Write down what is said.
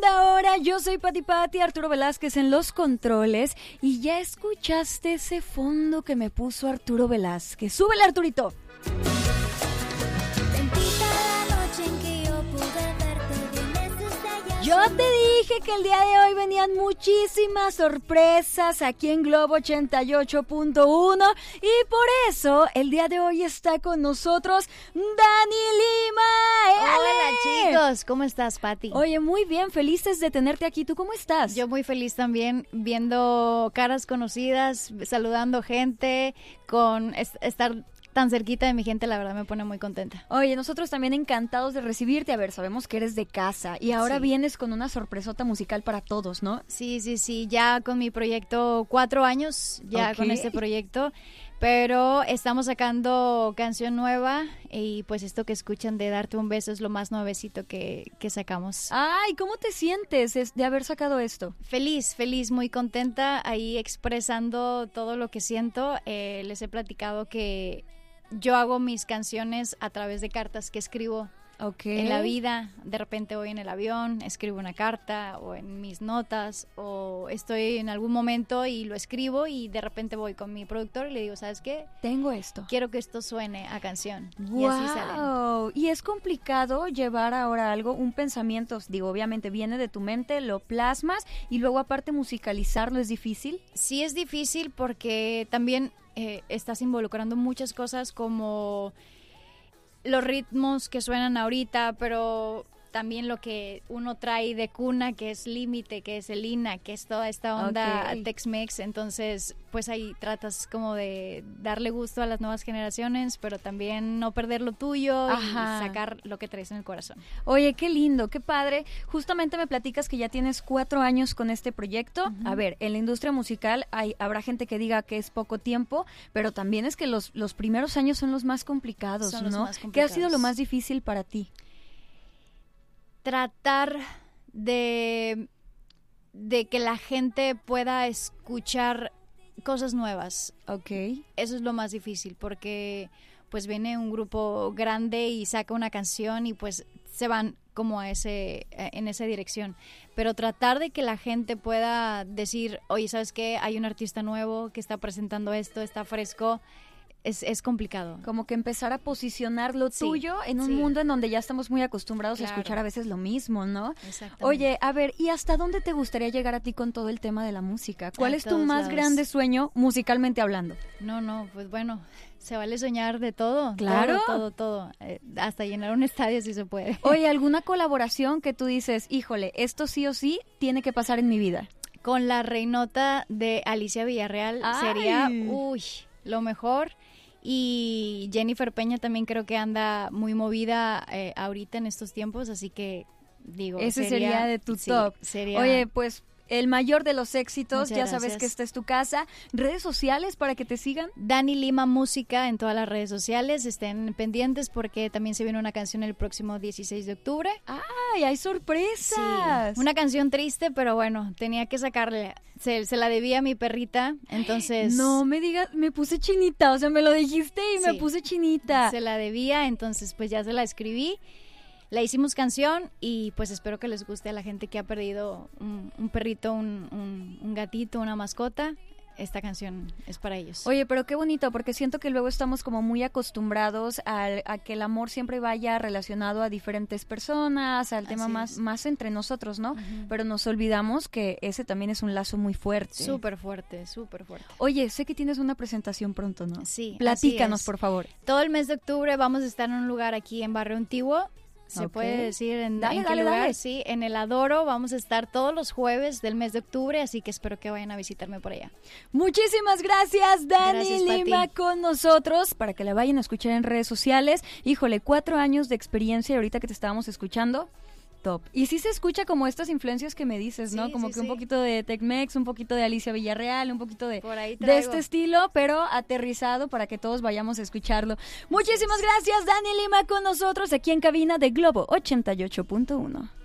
segunda hora. Yo soy Pati, Arturo Velázquez en los controles. Y ya escuchaste ese fondo que me puso Arturo Velázquez. ¡Súbele, Arturito! Yo te dije que el día de hoy venían muchísimas sorpresas aquí en Globo 88.1 y por eso el día de hoy está con nosotros Dani Lima. ¡Éale! Hola chicos, ¿cómo estás, Pati? Oye, muy bien, felices de tenerte aquí. ¿Tú cómo estás? Yo muy feliz también, viendo caras conocidas, saludando gente, con estar tan cerquita de mi gente, la verdad me pone muy contenta. Oye, nosotros también encantados de recibirte. A ver, sabemos que eres de casa y ahora vienes con una sorpresota musical para todos, ¿no? Sí, ya con mi proyecto, 4 años ya con este proyecto, pero estamos sacando canción nueva y pues esto que escuchan de Darte un beso es lo más nuevecito que sacamos. Ay, ¿cómo te sientes de haber sacado esto? Feliz, muy contenta, ahí expresando todo lo que siento. Les he platicado que yo hago mis canciones a través de cartas que escribo en la vida. De repente voy en el avión, escribo una carta o en mis notas o estoy en algún momento y lo escribo y de repente voy con mi productor y le digo, ¿sabes qué? Tengo esto. Quiero que esto suene a canción. Wow. Y así salen. Y es complicado llevar ahora algo, un pensamiento, digo, obviamente viene de tu mente, lo plasmas y luego aparte musicalizarlo, ¿es difícil? Sí, es difícil porque también estás involucrando muchas cosas como los ritmos que suenan ahorita, pero también lo que uno trae de cuna, que es Límite, que es Elina, que es toda esta onda Tex-Mex. Entonces, pues ahí tratas como de darle gusto a las nuevas generaciones, pero también no perder lo tuyo y sacar lo que traes en el corazón. Oye, qué lindo, qué padre. Justamente me platicas que ya tienes 4 años con este proyecto. A ver, en la industria musical habrá gente que diga que es poco tiempo, pero también es que los primeros años son los más complicados, ¿no? Los más complicados. ¿Qué ha sido lo más difícil para ti? Tratar de que la gente pueda escuchar cosas nuevas. Eso es lo más difícil porque pues viene un grupo grande y saca una canción y pues se van como en esa dirección. Pero tratar de que la gente pueda decir, oye, ¿sabes qué? Hay un artista nuevo que está presentando esto, está fresco. Es complicado. Como que empezar a posicionar lo tuyo en un mundo en donde ya estamos muy acostumbrados a escuchar a veces lo mismo, ¿no? Exactamente. Oye, a ver, ¿y hasta dónde te gustaría llegar a ti con todo el tema de la música? ¿Cuál es tu más grande sueño musicalmente hablando? No, pues bueno, se vale soñar de todo. Claro. Todo. Hasta llenar un estadio si se puede. Oye, ¿alguna colaboración que tú dices, híjole, esto sí o sí tiene que pasar en mi vida? Con la reinota de Alicia Villarreal sería, lo mejor. Y Jennifer Peña también creo que anda muy movida ahorita en estos tiempos, así que digo, ese sería de tu top. Oye, pues el mayor de los éxitos. Muchas gracias. Sabes que esta es tu casa. ¿Redes sociales para que te sigan? Dani Lima Música en todas las redes sociales. Estén pendientes porque también se viene una canción el próximo 16 de octubre. ¡Ay, hay sorpresas! Sí, una canción triste, pero bueno, tenía que sacarle. Se la debía a mi perrita, entonces... No me digas, me puse chinita, o sea, me lo dijiste y me puse chinita. Se la debía, entonces pues ya se la escribí. La hicimos canción y pues espero que les guste a la gente que ha perdido un perrito, un gatito, una mascota. Esta canción es para ellos. Oye, pero qué bonito, porque siento que luego estamos como muy acostumbrados a que el amor siempre vaya relacionado a diferentes personas, al tema más entre nosotros, ¿no? Pero nos olvidamos que ese también es un lazo muy fuerte. Súper fuerte. Oye, sé que tienes una presentación pronto, ¿no? Sí. Platícanos, por favor. Todo el mes de octubre vamos a estar en un lugar aquí en Barrio Antiguo. Se puede decir en qué lugar. Dale. Sí, en el Adoro. Vamos a estar todos los jueves del mes de octubre, así que espero que vayan a visitarme por allá. Muchísimas gracias, Dani Lima, con nosotros, para que la vayan a escuchar en redes sociales. Híjole, 4 años de experiencia y ahorita que te estábamos escuchando, top. Y sí se escucha como estas influencias que me dices, ¿no? Como que un poquito de Tex-Mex, un poquito de Alicia Villarreal, un poquito de este estilo, pero aterrizado para que todos vayamos a escucharlo. Muchísimas gracias, Dani Lima, con nosotros aquí en cabina de Globo 88.1.